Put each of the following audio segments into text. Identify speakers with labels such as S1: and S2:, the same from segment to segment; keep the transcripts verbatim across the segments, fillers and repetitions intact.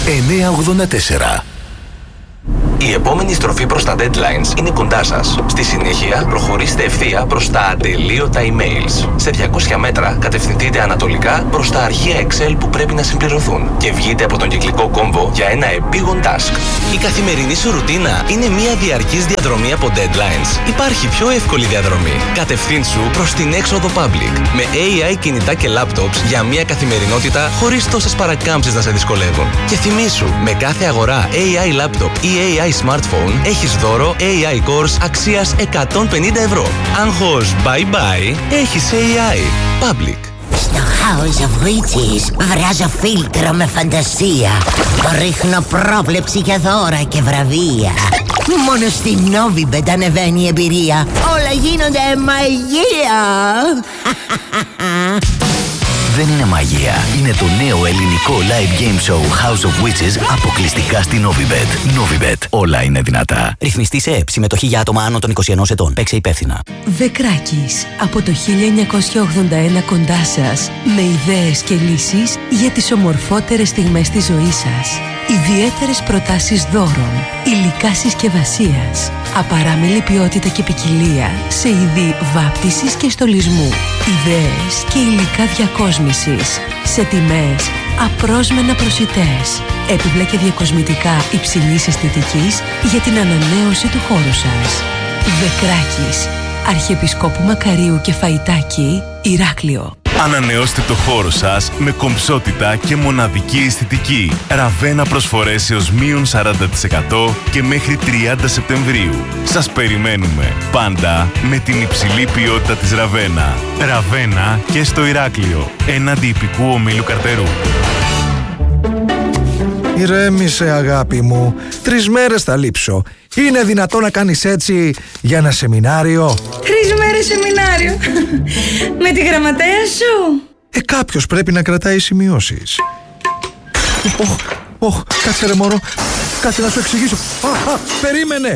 S1: εννιακόσια ογδόντα τέσσερα.
S2: Η επόμενη στροφή προς τα deadlines είναι κοντά σας. Στη συνέχεια, προχωρήστε ευθεία προς τα ατελείωτα emails. Σε διακόσια μέτρα, κατευθυνθείτε ανατολικά προς τα αρχεία Excel που πρέπει να συμπληρωθούν και βγείτε από τον κυκλικό κόμβο για ένα επίγον task. Η καθημερινή σου ρουτίνα είναι μια διαρκής διαδρομή από deadlines. Υπάρχει πιο εύκολη διαδρομή. Κατευθύνσου προς την έξοδο public. Με έι άι κινητά και laptops για μια καθημερινότητα χωρίς τόσες παρακάμψεις να σε δυσκολεύουν. Και θυμήσου, με κάθε αγορά έι άι laptop ή έι άι smartphone έχεις δώρο έι άι Cores αξίας εκατόν πενήντα ευρώ. Άγχος bye bye, έχεις έι άι Public.
S3: Στο House of Witches βράζω φίλτρο με φαντασία. Ρίχνω πρόβλεψη για δώρα και βραβεία. Μόνο στη Novibet ανεβαίνει η εμπειρία. Όλα γίνονται μαγεία.
S1: Δεν είναι μαγεία. Είναι το νέο ελληνικό live game show House of Witches αποκλειστικά στη Novibet. Novibet. Όλα είναι δυνατά.
S4: Ρυθμιστή σε ΕΠ. Συμμετοχή για άτομα άνω των είκοσι ενός ετών. Παίξε υπεύθυνα.
S5: Δεκράκης. Από το χίλια εννιακόσια ογδόντα ένα κοντά σας. Με ιδέες και λύσεις για τις ομορφότερες στιγμές της ζωής σας. Ιδιαίτερες προτάσεις δώρων. Υλικά συσκευασίας. Απαράμιλη ποιότητα και ποικιλία σε είδη βάπτισης και στολισμού. Ιδέες και υλικά διακόσμησης. Σε τιμές απρόσμενα προσιτές. Έπιπλα και διακοσμητικά υψηλής αισθητικής για την ανανέωση του χώρου σας. Δεκράκης. Αρχιεπισκόπου Μακαρίου και Φαϊτάκη, Ηράκλειο.
S6: Ανανεώστε το χώρο σας με κομψότητα και μοναδική αισθητική. Ραβένα προσφορές έως μείον σαράντα τοις εκατό και μέχρι τριάντα Σεπτεμβρίου. Σας περιμένουμε πάντα με την υψηλή ποιότητα της Ραβένα. Ραβένα και στο Ηράκλειο, έναντι υπηκού ομίλου Καρτερού.
S7: Ηρέμησε αγάπη μου, τρεις μέρες θα λείψω. Είναι δυνατόν να κάνεις έτσι για ένα σεμινάριο?
S8: Τρεις μέρες σεμινάριο? Με τη γραμματέα σου?
S7: Ε, κάποιος πρέπει να κρατάει σημειώσεις. Ωχ, ωχ, κάτσε ρε μωρό, κάτσε να σου εξηγήσω. Α, α, περίμενε.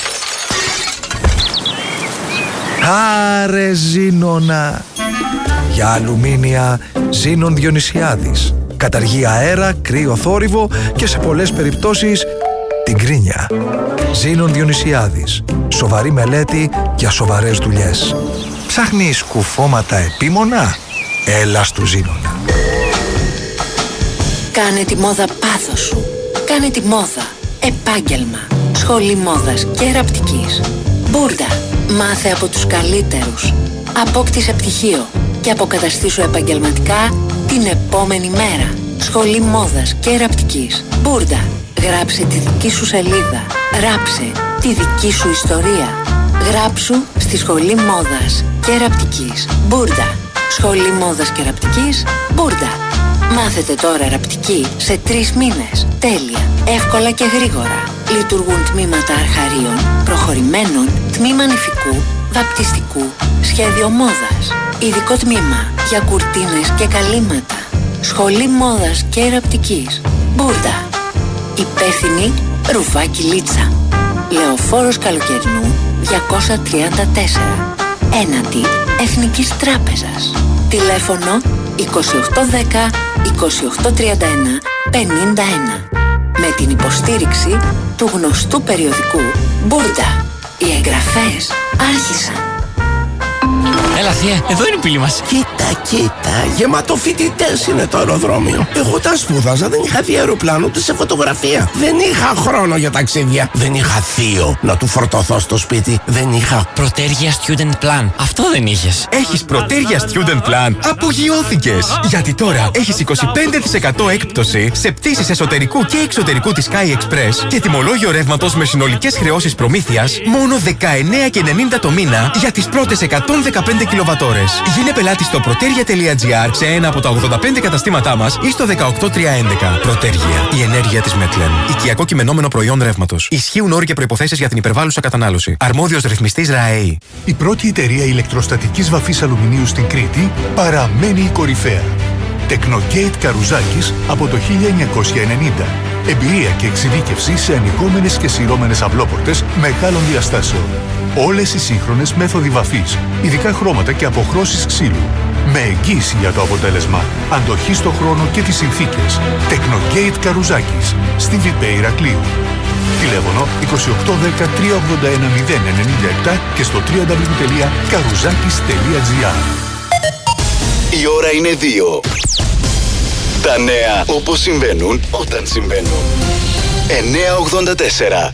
S7: Άρε Ζήνονα. Για αλουμίνια Ζήνων Διονυσιάδης. Καταργεί αέρα, κρύο θόρυβο και σε πολλές περιπτώσεις την κρίνια. Ζήνων Διονυσιάδης. Σοβαρή μελέτη για σοβαρές δουλειές. Ψάχνεις κουφώματα επίμονα? Έλα στου Ζήνονα.
S9: Κάνε τη μόδα πάθος σου. Κάνε τη μόδα επάγγελμα. Σχολή μόδας και ραπτικής. Μπούρντα. Μάθε από τους καλύτερους. Απόκτησε πτυχίο και αποκαταστήσου επαγγελματικά την επόμενη μέρα. Σχολή μόδας και ραπτικής. Μπούρντα. Γράψε τη δική σου σελίδα. Ράψε τη δική σου ιστορία. Γράψου στη Σχολή Μόδας και Ραπτικής. Μπούρντα. Σχολή Μόδας και Ραπτικής. Μπούρντα. Μάθετε τώρα ραπτική σε τρεις μήνες. Τέλεια, εύκολα και γρήγορα. Λειτουργούν τμήματα αρχαρίων, προχωρημένων, τμήμα νηφικού, βαπτιστικού, σχέδιο μόδας. Ειδικό τμήμα για κουρτίνες και καλύματα. Σχολή Μόδας και Ραπτικής. Μπούρντα. Υπεύθυνη Ρουφάκη Λίτσα. Λεωφόρος Καλοκαιρινού διακόσια τριάντα τέσσερα. Έναντι Εθνικής Τράπεζας. Τηλέφωνο είκοσι οκτώ δέκα είκοσι οκτώ τριάντα ένα πενήντα ένα. Με την υποστήριξη του γνωστού περιοδικού Μπούρντα. Οι εγγραφές άρχισαν.
S10: Έλα θεία, εδώ είναι η πύλη μας.
S11: Κοίτα, κοίτα, γεμάτο φοιτητές είναι το αεροδρόμιο. Εγώ τα σπούδαζα, δεν είχα δει αεροπλάνο ούτε σε φωτογραφία. Δεν είχα χρόνο για ταξίδια. Δεν είχα θείο να του φορτωθώ στο σπίτι. Δεν είχα
S10: Πρωτέργεια Student Plan. Αυτό δεν είχες.
S12: Έχεις Πρωτέργεια Student Plan? Απογειώθηκες! Γιατί τώρα έχεις είκοσι πέντε τοις εκατό έκπτωση σε πτήσεις εσωτερικού και εξωτερικού της Sky Express και τιμολόγιο ρεύματος με συνολικές χρεώσεις προμήθειας μόνο δεκαεννέα και ενενήντα το μήνα για τις πρώτες εκατόν δεκαπέντε κιλοβατόρες. Γίνε πελάτη στο protergia τελεία gr σε ένα από τα ογδόντα πέντε καταστήματά μας ή στο δεκαοκτώ τριακόσια έντεκα. Protergia, η ενέργεια της Μετλεν. Οικιακό κειμενόμενο προϊόν ρεύματος. Ισχύουν όροι και προϋποθέσεις για την υπερβάλλουσα κατανάλωση. Αρμόδιος ρυθμιστής ΡΑΕΗ.
S13: Η πρώτη εταιρεία ηλεκτροστατικής βαφής αλουμινίου στην Κρήτη παραμένει η κορυφαία. Τεκνογέιτ Καρουζάκης από το χίλια εννιακόσια ενενήντα. Εμπειρία και εξειδίκευση σε ανοιγόμενες και σειρώμενες αυλόπορτες μεγάλων διαστάσεων. Όλες οι σύγχρονες μέθοδοι βαφής, ειδικά χρώματα και αποχρώσεις ξύλου. Με εγγύηση για το αποτέλεσμα, αντοχή στο χρόνο και τις συνθήκες. Τεκνογέιτ Καρουζάκης, στη Βιπέ Ηρακλείου. Τηλέφωνο είκοσι οκτώ δέκα τριακόσια ογδόντα ένα μηδέν ενενήντα επτά και στο double-u double-u double-u τελεία καρουζάκης τελεία τζι άρ.
S1: Η ώρα είναι δύο. Τα νέα όπως συμβαίνουν όταν συμβαίνουν. εννιακόσια ογδόντα τέσσερα.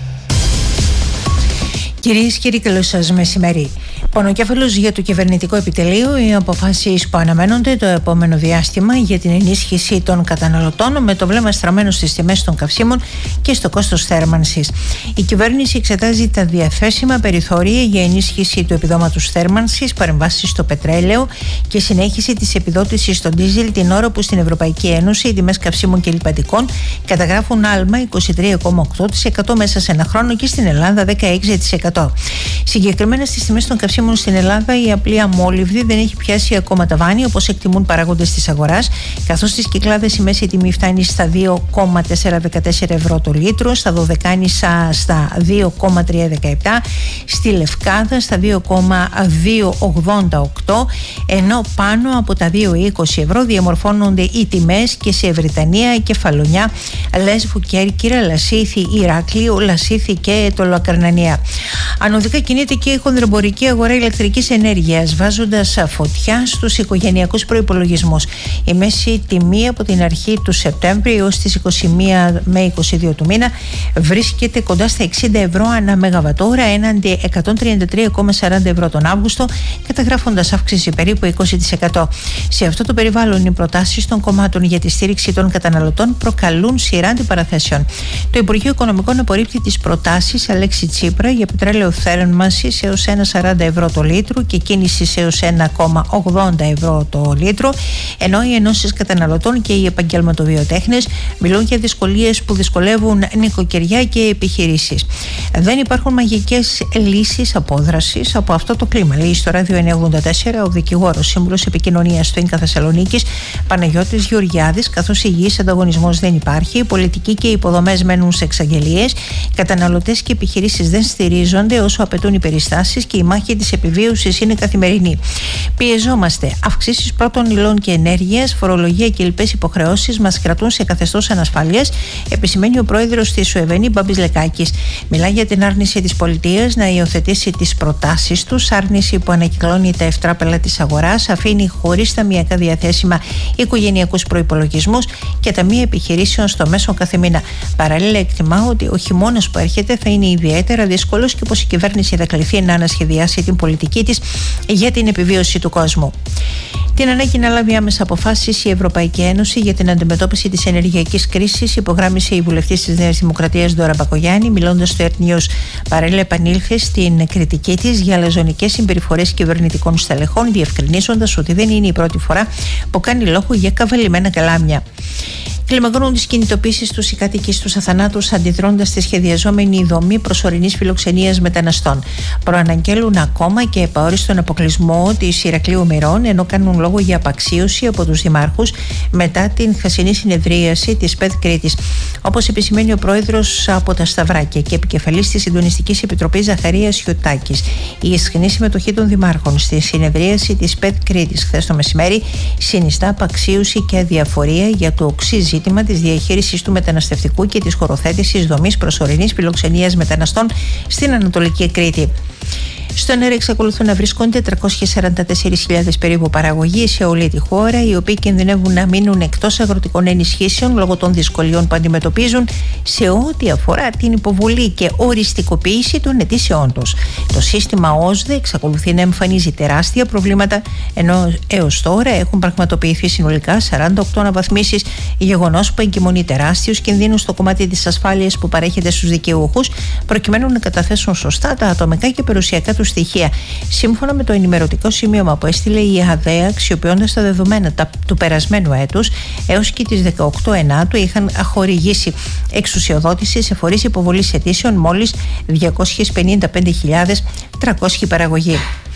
S14: Κυρίες και κύριοι, καλό σας μεσημέρι. Πονοκέφαλος για το κυβερνητικό επιτελείο, οι αποφάσεις που αναμένονται το επόμενο διάστημα για την ενίσχυση των καταναλωτών με το βλέμμα στραμμένο στις τιμές των καυσίμων και στο κόστος θέρμανσης. Η κυβέρνηση εξετάζει τα διαθέσιμα περιθώρια για ενίσχυση του επιδόματος θέρμανσης, παρεμβάσεις στο πετρέλαιο και συνέχιση της επιδότησης στο ντίζελ την ώρα που στην Ευρωπαϊκή Ένωση οι τιμές καυσίμων και λιπαντικών καταγράφουν άλμα είκοσι τρία κόμμα οκτώ τοις εκατό μέσα σε ένα χρόνο και στην Ελλάδα δεκαέξι τοις εκατό. Συγκεκριμένα στις τιμές των καυσίμων στην Ελλάδα, η απλή αμόλυβδη δεν έχει πιάσει ακόμα ταβάνι όπως εκτιμούν παράγοντες της αγοράς, καθώς στις Κυκλάδες η μέση τιμή φτάνει στα δύο κόμμα τετρακόσια δεκατέσσερα ευρώ το λίτρο, στα Δωδεκάνησα στα δύο κόμμα τριακόσια δεκαεπτά, στη Λευκάδα στα δύο κόμμα διακόσια ογδόντα οκτώ, ενώ πάνω από τα δύο κόμμα είκοσι ευρώ διαμορφώνονται οι τιμές και σε Ευρυτανία, Κεφαλονιά, Λέσβου, Κέρκυρα, Λασίθι, Ηράκλειο, Λασίθι και Τολοακαρνανία. Ανωδικά κινείται και η χονδροεμπορική αγορά ηλεκτρικής ενέργειας, βάζοντας φωτιά στους οικογενειακούς προϋπολογισμούς. Η μέση τιμή από την αρχή του Σεπτέμβρη έως τις είκοσι μία με είκοσι δύο του μήνα βρίσκεται κοντά στα εξήντα ευρώ ανά μεγαβατόρα έναντι εκατόν τριάντα τρία κόμμα σαράντα ευρώ τον Αύγουστο, καταγράφοντας αύξηση περίπου είκοσι τοις εκατό. Σε αυτό το περιβάλλον, οι προτάσεις των κομμάτων για τη στήριξη των καταναλωτών προκαλούν σειρά αντιπαραθέσεων. Το Υπουργείο Οικονομικών απορρίπτει τις προτάσεις Αλέξη Τσίπρα για πετρέλαιο θέρμανσης έως ένα κόμμα σαράντα ευρώ το λίτρο και κίνησης έως ένα κόμμα ογδόντα ευρώ το λίτρο, ενώ οι ενώσεις καταναλωτών και οι επαγγελματοβιοτέχνες μιλούν για δυσκολίες που δυσκολεύουν νοικοκυριά και επιχειρήσεις. Δεν υπάρχουν μαγικές λύσεις απόδρασης από αυτό το κλίμα, λέει στο ράδιο εννιακόσια ογδόντα τέσσερα ο δικηγόρος σύμβουλος επικοινωνίας του ΙΝΚΑ Θεσσαλονίκης Παναγιώτης Γεωργιάδης, καθώς υγιής ανταγωνισμός δεν υπάρχει, οι πολιτικοί και οι υποδομές μένουν σε εξαγγελίες, καταναλωτές και επιχειρήσεις δεν στηρίζονται όσο απαιτούν οι περιστάσεις και η μάχη της επιβίωσης είναι καθημερινή. Πιεζόμαστε. Αυξήσεις πρώτων υλών και ενέργειας, φορολογία και λοιπές υποχρεώσεις μας κρατούν σε καθεστώς ανασφάλειας, επισημαίνει ο πρόεδρος της ΟΕΒΕΝΗ Μπάμπης Λεκάκης. Μιλά για την άρνηση της πολιτείας να υιοθετήσει τις προτάσεις τους, άρνηση που ανακυκλώνει τα ευτράπελα της αγοράς, αφήνει χωρίς ταμιακά διαθέσιμα οικογενειακούς προϋπολογισμούς και ταμεία επιχειρήσεων στο μέσο κάθε μήνα. Παράλληλα, εκτιμά ότι ο χειμώνας που έρχεται θα είναι ιδιαίτερα δύσκολος και πως η κυβέρνηση θα κληθεί να ανασχεδιάσει την πολιτική της για την επιβίωση του κόσμου. Την ανάγκη να λάβει άμεσα αποφάσεις η Ευρωπαϊκή Ένωση για την αντιμετώπιση της ενεργειακής κρίσης υπογράμμισε η βουλευτής της Νέας Δημοκρατίας Ντόρα Μπακογιάννη, μιλώντας στο Earth News. Παράλληλα, επανήλθε στην κριτική της για λαζονικές συμπεριφορές κυβερνητικών στελεχών, διευκρινίζοντας ότι δεν είναι η πρώτη φορά που κάνει λόγο για καβαλημένα καλάμια. Κλιμακώνουν τις κινητοποίησεις τους οι κάτοικοι στους αθανάτους, αντιδρώντας στη σχεδιαζόμενη δομή προσωρινής φιλοξενίας μεταναστών. Προαναγγέλουν ακόμα και επαόριστον αποκλεισμό της Ηρακλείου Μηρών, ενώ κάνουν λόγο για απαξίωση από τους δημάρχους μετά την χθεσινή συνεδρίαση της ΠΕΔ Κρήτης. Όπως επισημαίνει ο πρόεδρος από τα Σταυράκια και επικεφαλής της Συντονιστικής Επιτροπής Ζαχαρίας Χιωτάκης, η ισχυρή συμμετοχή των δημάρχων στη συνεδρίαση της ΠΕΔ Κρήτης χθες το μεσημέρι συνιστά απαξίωση και αδιαφορία για το οξύ ζήτημα της διαχείρισης του μεταναστευτικού και της χωροθέτησης δομής προσωρινής φιλοξενίας μεταναστών στην Ανατολική Κρήτη. Στον αέρα εξακολουθούν να βρίσκονται τριακόσιες σαράντα τέσσερις χιλιάδες περίπου παραγωγοί σε όλη τη χώρα, οι οποίοι κινδυνεύουν να μείνουν εκτός αγροτικών ενισχύσεων λόγω των δυσκολιών που αντιμετωπίζουν σε ό,τι αφορά την υποβολή και οριστικοποίηση των αιτήσεών τους. Το σύστημα ΟΣΔΕ εξακολουθεί να εμφανίζει τεράστια προβλήματα, ενώ έως τώρα έχουν πραγματοποιηθεί συνολικά σαράντα οκτώ αναβαθμίσεις, γεγονός που εγκυμονεί τεράστιους κινδύνους στο κομμάτι της ασφάλειας που παρέχεται στους δικαιούχους, προκειμένου να καταθέσουν σωστά τα ατομικά και περιουσιακά του στοιχεία. Σύμφωνα με το ενημερωτικό σημείωμα που έστειλε η ΑΔΕΑ, αξιοποιώντας τα δεδομένα τα, του περασμένου έτους, έως και τις δεκαοκτώ Ενάτου είχαν χορηγήσει εξουσιοδότηση σε φορείς υποβολής αιτήσεων μόλις διακόσιες πενήντα πέντε χιλιάδες τριακόσιοι παραγωγοί.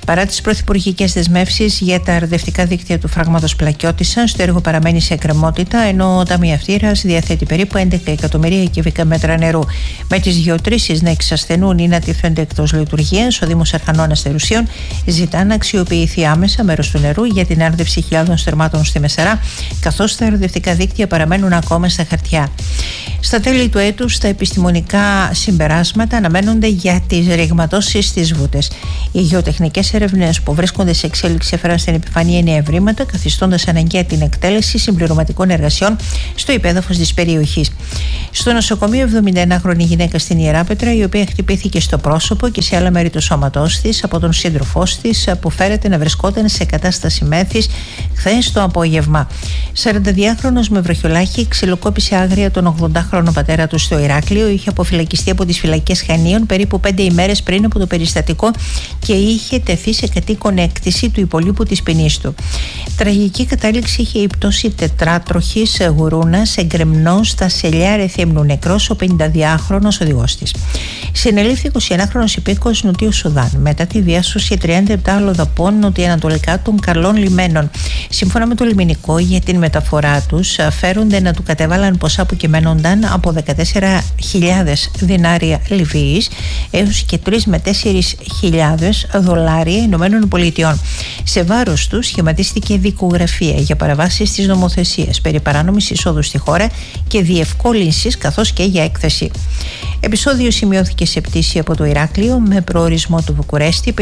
S14: Παρά τις πρωθυπουργικές δεσμεύσεις για τα αρδευτικά δίκτυα του φράγματος Πλακιώτισσας, το έργο παραμένει σε εκκρεμότητα, ενώ ο ταμιευτήρας διαθέτει περίπου έντεκα εκατομμύρια κυβικά μέτρα νερού. Με τις γεωτρήσεις να εξασθενούν ή να τυθένται εκτός λειτουργίας, ο Δήμος Αρχανών Αστερουσίων ζητά να αξιοποιηθεί άμεσα μέρος του νερού για την άρδευση χιλιάδων στερμάτων στη Μεσαρά, καθώς τα αρδευτικά δίκτυα παραμένουν ακόμα στα χαρτιά. Στα τέλη του έτους, τα επιστημονικά συμπεράσματα αναμένονται για τις ρηγματώσεις στις βούτες. Οι γεωτεχνικές έρευνες που βρίσκονται σε εξέλιξη έφεραν στην επιφάνεια νέα ευρήματα, καθιστώντας αναγκαία την εκτέλεση συμπληρωματικών εργασιών στο υπέδαφος της περιοχής. Στο νοσοκομείο, εβδομηνταενάχρονη γυναίκα στην Ιεράπετρα, η οποία χτυπήθηκε στο πρόσωπο και σε άλλα μέρη του σώματός της από τον σύντροφός της, που φέρεται να βρισκόταν σε κατάσταση μέθης χθες το απόγευμα. σαρανταδυάχρονος με βροχιολάχη ξυλοκόπησε άγρια τον ογδοντάχρονο πατέρα του στο Ηράκλειο. Είχε αποφυλακιστεί από τις φυλακές Χανίων περίπου πέντε ημέρες πριν από το περιστατικό και είχε τεθεί σε κατοίκον έκτηση του υπολείπου της ποινής του. Τραγική κατάληξη είχε η πτώση τετράτροχης γουρούνας εγκρεμνός στα Σελιά Ρεθύμνου, νεκρός ο πενηνταδυάχρονος οδηγός της. Συνελήφθη εικοσιενάχρονος υπήκοος Νοτιού Σουδάν μετά τη διάσωση τριάντα επτά αλλοδαπών νοτιοανατολικά των Καλών Λιμένων. Σύμφωνα με το λιμενικό, για την μεταφορά τους φέρονται να του κατέβαλαν ποσά που κυμαίνονταν από δεκατέσσερις χιλιάδες δινάρια Λιβύης έως και τρεις με τέσσερις χιλιάδες δολάρια Ηνωμένων Πολιτειών. Σε βάρος του σχηματίστηκε δικογραφία για παραβάσεις της νομοθεσίας περί παράνομης εισόδου στη χώρα και διευκόλυνσης, καθώς και για έκθεση. Επεισόδιο σημειώθηκε σε πτήση από το Ηράκλειο με προορισμό του Βουκουρέστι.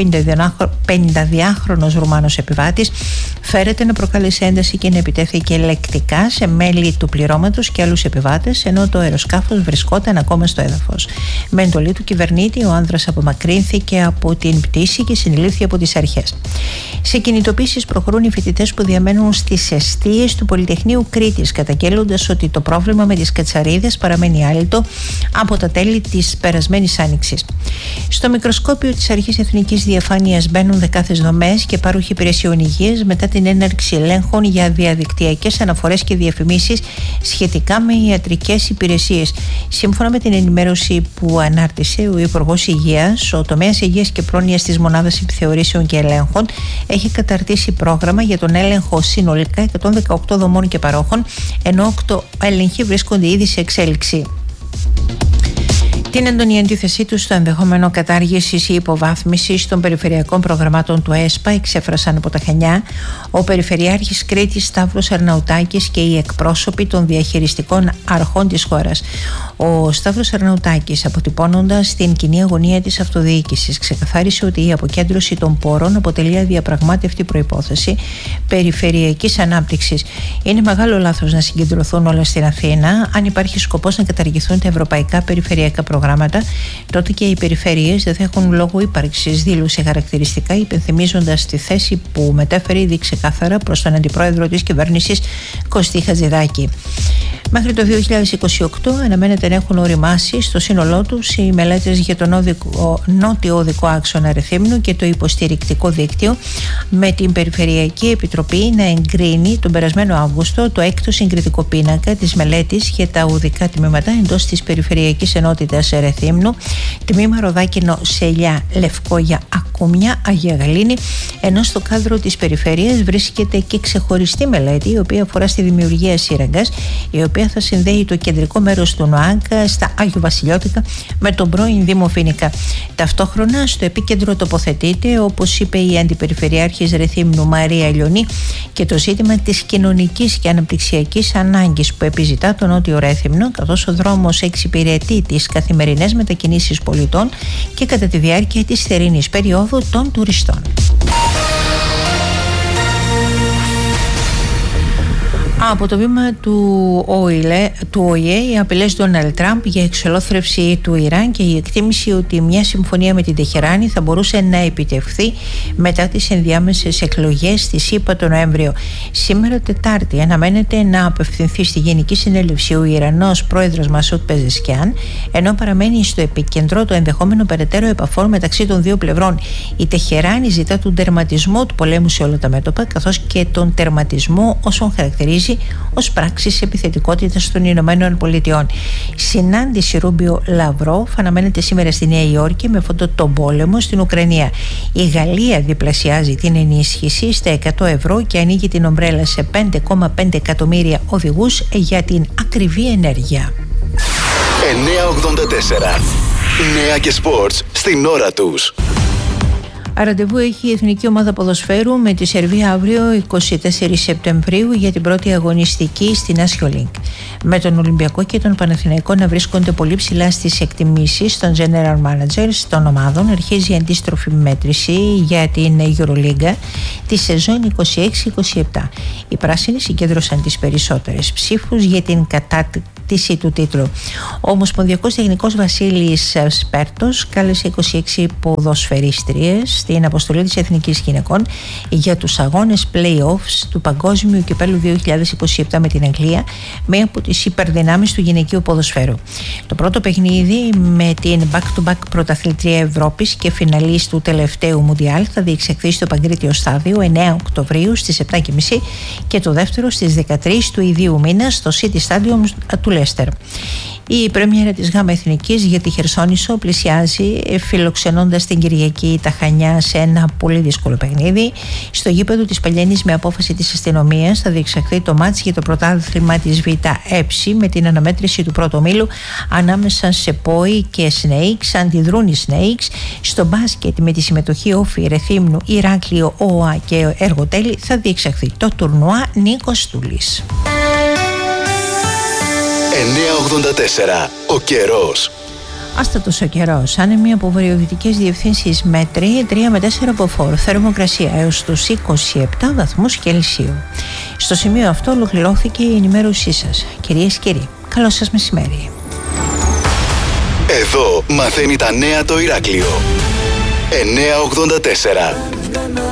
S14: πενηνταδυάχρονος Ρουμάνος επιβάτης φέρεται να προκάλεσε ένταση και να επιτέθηκε λεκτικά σε μέλη του πληρώματος και άλλους επιβάτες, ενώ το αεροσκάφος βρισκόταν ακόμα στο έδαφος. Με εντολή του κυβερνήτη, ο άνδρας απομακρύνθηκε από την πτήση και συνελήφθη από τις αρχές. Σε κινητοποίησεις προχωρούν οι φοιτητές που διαμένουν στις εστίες του Πολυτεχνείου Κρήτης, καταγγέλλοντας ότι το πρόβλημα με τις κατσαρίδες παραμένει άλυτο από τα τέλη της περασμένης άνοιξης. Στο μικροσκόπιο της Αρχής Εθνικής Διαφάνειας μπαίνουν δεκάδες δομές και πάροχοι υπηρεσιών υγείας μετά την έναρξη ελέγχων για διαδικτυακές αναφορές και διαφημίσεις σχετικά με ιατρικές υπηρεσίες. Σύμφωνα με την ενημέρωση που ανάρτησε ο Υπουργός Υγείας, ο τομέας υγείας και πρόνοιας της Μονάδας Επιθεωρήσεων και Ελέγχων έχει καταρτήσει πρόγραμμα για τον έλεγχο συνολικά εκατόν δεκαοκτώ δομών και παρόχων, ενώ οκτώ έλεγχοι βρίσκονται ήδη σε εξέλιξη. Την έντονη αντίθεσή του στο ενδεχόμενο κατάργησης ή υποβάθμισης των περιφερειακών προγραμμάτων του ΕΣΠΑ εξέφρασαν από τα Χανιά ο Περιφερειάρχης Κρήτης Σταύρος Αρναουτάκης και οι εκπρόσωποι των διαχειριστικών αρχών της χώρας. Ο Σταύρος Αρναουτάκης, αποτυπώνοντας την κοινή αγωνία της αυτοδιοίκησης, ξεκαθάρισε ότι η αποκέντρωση των πόρων αποτελεί αδιαπραγμάτευτη προϋπόθεση περιφερειακής ανάπτυξης. Είναι μεγάλο λάθος να συγκεντρωθούν όλα στην Αθήνα. Αν υπάρχει σκοπός να καταργηθούν τα ευρωπαϊκά περιφερειακά προγράμματα, τότε και οι περιφέρειες δεν θα έχουν λόγο ύπαρξης, δήλωσε χαρακτηριστικά, υπενθυμίζοντας τη θέση που μετέφερε ήδη ξεκάθαρα προς τον αντιπρόεδρο της κυβέρνησης Κωστή Χατζηδάκη. Μέχρι το δύο χιλιάδες είκοσι οκτώ αναμένεται να έχουν οριμάσει στο σύνολό τους οι μελέτες για τον οδικό, νότιο οδικό άξονα Ρεθύμνου και το υποστηρικτικό δίκτυο, με την Περιφερειακή Επιτροπή να εγκρίνει τον περασμένο Αύγουστο το έκτο συγκριτικό πίνακα της μελέτης για τα οδικά τμήματα εντός της Περιφερειακής Ενότητας Ρεθύμνου, τμήμα Ροδάκινο Σελιά Λευκόγια Ακούμια Αγία Γαλήνη, ενώ στο κάδρο της περιφέρειας βρίσκεται και ξεχωριστή μελέτη, η οποία αφορά στη δημιουργία σύραγγας, η οποία θα συνδέει το κεντρικό μέρος του ΝΟΑΚ στα Άγιο Βασιλιώτικα με τον πρώην Δήμο Φοινικά. Ταυτόχρονα στο επίκεντρο τοποθετείται, όπως είπε η Αντιπεριφερειάρχης Ρεθύμνου Μαρία Λιονή, και το ζήτημα της κοινωνικής και αναπτυξιακής ανάγκης που επιζητά τον Νότιο Ρέθυμνο, καθώς ο δρόμος εξυπηρετεί τις καθημερινές μετακινήσεις πολιτών και κατά τη διάρκεια της θερινής περίοδου των τουριστών. Από το βήμα του ΟΗΕ, του ΟΗΕ, οι απειλές του Ντόναλντ Τραμπ για εξολόθρευση του Ιράν και η εκτίμηση ότι μια συμφωνία με την Τεχεράνη θα μπορούσε να επιτευχθεί μετά τις ενδιάμεσες εκλογές στη ΣΥΠΑ τον Νοέμβριο. Σήμερα Τετάρτη αναμένεται να απευθυνθεί στη Γενική Συνέλευση ο Ιρανός πρόεδρος Μασούτ Πεζεσκιάν, ενώ παραμένει στο επίκεντρο το ενδεχόμενο περαιτέρω επαφών μεταξύ των δύο πλευρών. Η Τεχεράνη ζητά τον τερματισμό του πολέμου σε όλα τα μέτωπα, καθώς και τον τερματισμό όσων χαρακτηρίζει ως πράξεις επιθετικότητας των Ηνωμένων Πολιτειών. Συνάντηση Ρούμπιο Λαυρόφ αναμένεται σήμερα στη Νέα Υόρκη με φόντο τον πόλεμο στην Ουκρανία. Η Γαλλία διπλασιάζει την ενίσχυση στα εκατό ευρώ και ανοίγει την ομπρέλα σε πέντε κόμμα πέντε εκατομμύρια οδηγούς για την ακριβή ενέργεια.
S1: εννιακόσια ογδόντα τέσσερα. Νέα και σπορτς στην ώρα τους.
S14: Ραντεβού έχει η Εθνική Ομάδα Ποδοσφαίρου με τη Σερβία αύριο εικοστή τέταρτη Σεπτεμβρίου για την πρώτη αγωνιστική στην Άσιο Link. Με τον Ολυμπιακό και τον Παναθηναϊκό να βρίσκονται πολύ ψηλά στις εκτιμήσεις των General Managers των ομάδων, αρχίζει η αντίστροφη μέτρηση για την Euroliga τη σεζόν είκοσι έξι είκοσι επτά. Οι πράσινοι συγκέντρωσαν τις περισσότερες ψήφους για την κατάκτηση του τίτλου. Ο Ομοσπονδιακός Τεχνικός Βασίλης Σπέρτος κάλεσε είκοσι έξι ποδοσφαιρίστριες στην αποστολή της Εθνικής Γυναικών για τους αγώνες play-offs του Παγκόσμιου Κυπέλλου δύο χιλιάδες είκοσι επτά με την Αγγλία, μία από τις υπερδυνάμεις του γυναικείου ποδοσφαίρου. Το πρώτο παιχνίδι με την back-to-back πρωταθλητρία Ευρώπης και φιναλής του τελευταίου Μουντιάλ θα διεξαχθεί στο Παγκρίτιο Στάδιο εννέα Οκτωβρίου στις επτά και μισή και το δεύτερο στις δεκατρείς του ιδίου μήνα στο City Stadium του Λέστερ. Η πρέμιερα της ΓΑΜΑ Εθνικής για τη Χερσόνησο πλησιάζει, φιλοξενώντας την Κυριακή τα Χανιά σε ένα πολύ δύσκολο παιχνίδι. Στο γήπεδο της Πελιένης, με απόφαση της αστυνομίας, θα διεξαχθεί το μάτς για το πρωτάθλημα της Β' Έψη με την αναμέτρηση του πρώτου ομίλου ανάμεσα σε ΠΟΗ και Snakes. Αντιδρούν οι Snakes. Στο μπάσκετ, με τη συμμετοχή Όφη, Ρεθύμνου, Ηράκλειο, ΟΑ και Εργοτέλη, θα διεξαχθεί το τουρνουά Νίκος Στούλης.
S1: εννιακόσια ογδόντα τέσσερα. Ο καιρός.
S14: Άστατος ο καιρός. Άνεμοι από βορειοδυτικές διευθύνσεις μέτρη, τρία με τέσσερα από φόρ. Θερμοκρασία έως τους είκοσι επτά βαθμούς Κελσίου. Στο σημείο αυτό ολοκληρώθηκε η ενημέρωσή σας. Κυρίες και κύριοι, καλό σας μεσημέρι.
S1: Εδώ μαθαίνει τα νέα το Ηράκλειο. εννιακόσια ογδόντα τέσσερα.